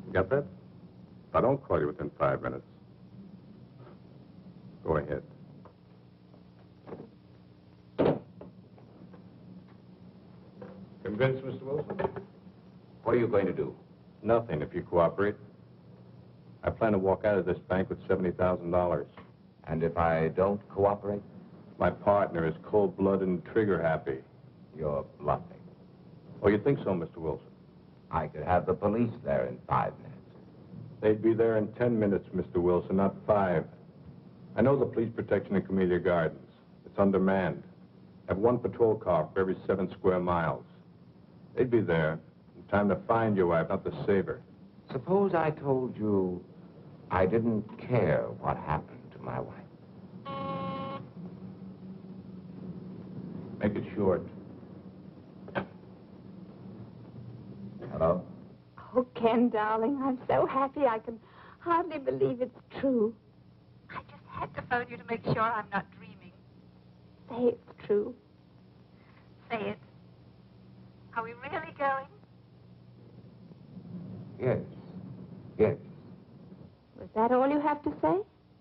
Got that? I don't call you within 5 minutes. Go ahead. Convinced, Mr. Wilson? What are you going to do? Nothing, if you cooperate. I plan to walk out of this bank with $70,000. And if I don't cooperate? My partner is cold-blooded and trigger-happy. You're bluffing. Oh, you think so, Mr. Wilson? I could have the police there in 5 minutes. They'd be there in 10 minutes, Mr. Wilson, not 5. I know the police protection in Camellia Gardens. It's undermanned. I have 1 patrol car for every 7 square miles. They'd be there in time to find your wife, not to save her. Suppose I told you I didn't care what happened to my wife. Make it short. Hello? Oh, Ken, darling, I'm so happy I can hardly believe it's true. I just had to phone you to make sure I'm not dreaming. Say it's true. Say it. Are we really going? Yes. Yes. Was that all you have to say?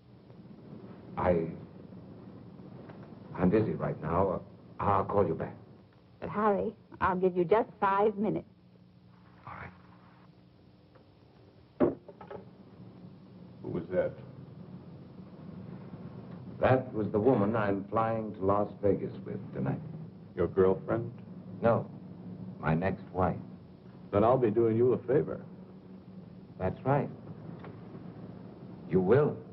I'm busy right now. I'll call you back. But hurry. I'll give you just 5 minutes. All right. Who was that? That was the woman I'm flying to Las Vegas with tonight. Your girlfriend? No, my next wife. Then I'll be doing you a favor. That's right. You will.